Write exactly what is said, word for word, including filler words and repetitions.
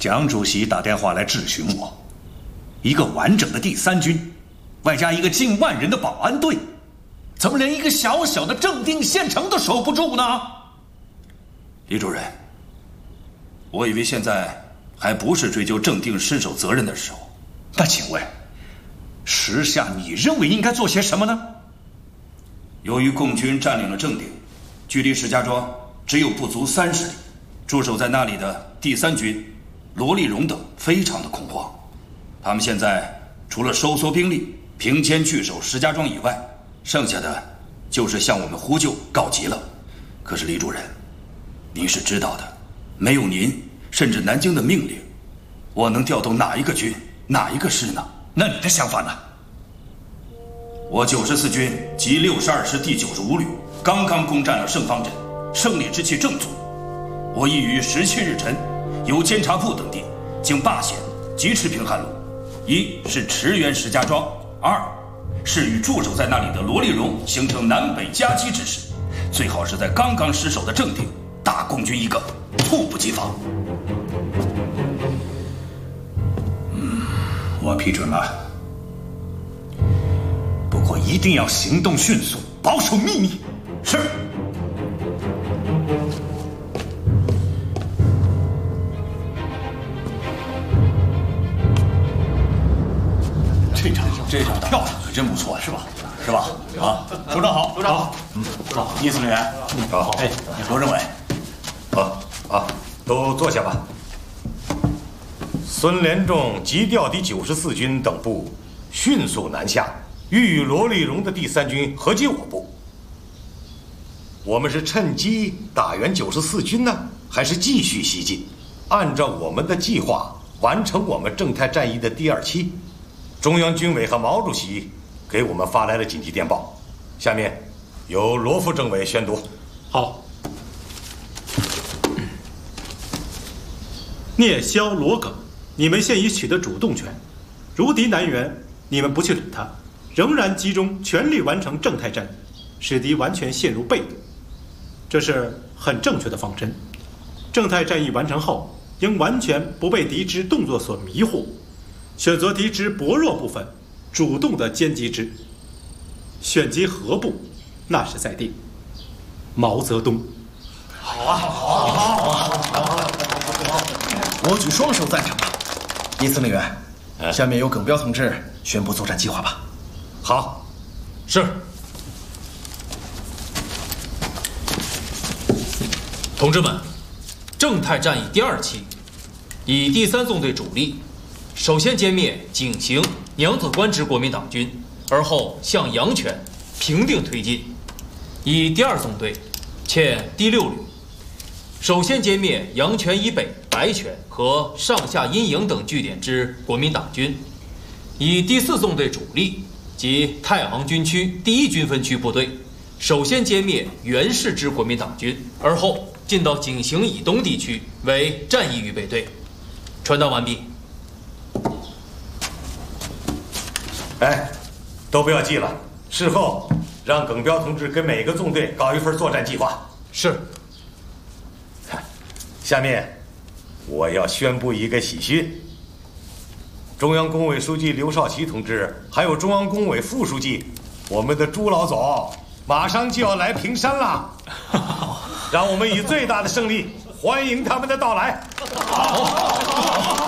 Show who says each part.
Speaker 1: 蒋主席打电话来质询我，一个完整的第三军，外加一个近万人的保安队，怎么连一个小小的正定县城都守不住呢？
Speaker 2: 李主任，我以为现在还不是追究正定失守责任的时候。
Speaker 1: 那请问，时下你认为应该做些什么呢？
Speaker 2: 由于共军占领了正定，距离石家庄只有不足三十里，驻守在那里的第三军、罗立荣等非常的恐慌。他们现在除了收缩兵力、平迁据守石家庄以外，剩下的就是向我们呼救告急了。可是李主任，您是知道的，没有您甚至南京的命令，我能调动哪一个军、哪一个师呢？
Speaker 1: 那你的想法呢？
Speaker 2: 我九十四军及六十二师第九十五旅刚刚攻占了胜方阵，胜利之气正足。我已于十七日晨，由监察铺等地经霸县及持平汉路，一是驰援石家庄，二是与驻守在那里的罗立荣形成南北夹击之势，最好是在刚刚失守的正定打共军一个猝不及防。
Speaker 1: 嗯，我批准了。不过一定要行动迅速，保守秘密。是。这场这场跳上可真不错，是吧？是吧？啊，首长好，首长好。嗯，好，易司令员，
Speaker 3: 好。
Speaker 1: 哎，罗政委，
Speaker 3: 好啊，都坐下吧。孙连仲急调第九十四军等部迅速南下，欲与罗立荣的第三军合击我部。我们是趁机打援九十四军呢，还是继续西进？按照我们的计划完成我们正太战役的第二期。中央军委和毛主席给我们发来了紧急电报，下面由罗副政委宣读。
Speaker 4: 好。聂萧罗耿，你们现已取得主动权，如敌南援，你们不去理他，仍然集中全力完成正太战役，使敌完全陷入被动，这是很正确的方针。正太战役完成后，应完全不被敌之动作所迷惑，选择敌之薄弱部分，主动的歼击之。选击何部，那是在定。毛泽东。
Speaker 1: 好啊，好啊，好啊，好啊！我举双手赞成啊！易司令员，下面由耿彪同志宣布作战计划吧。
Speaker 3: 好，
Speaker 5: 是。同志们，正太战役第二期，以第三纵队主力，首先歼灭井陉、娘子关之国民党军，而后向阳泉、平定推进；以第二纵队，欠第六旅，首先歼灭阳泉以北白泉和上下阴营等据点之国民党军；以第四纵队主力及太行军区第一军分区部队，首先歼灭袁氏之国民党军，而后进到井陉以东地区为战役预备队。传达完毕。
Speaker 3: 哎，都不要记了，事后让耿彪同志给每个纵队搞一份作战计划。
Speaker 5: 是。
Speaker 3: 下面我要宣布一个喜讯，中央工委书记刘少奇同志，还有中央工委副书记，我们的朱老总马上就要来平山了。让我们以最大的胜利欢迎他们的到来。
Speaker 5: 好。